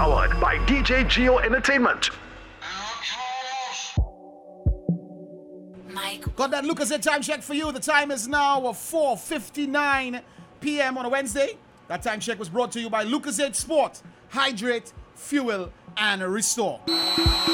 Powered by DJ Geo Entertainment. Got that Lucozade time check for you. The time is now 4:59 p.m. on a Wednesday. That time check was brought to you by Lucozade Sport. Hydrate, fuel, and restore.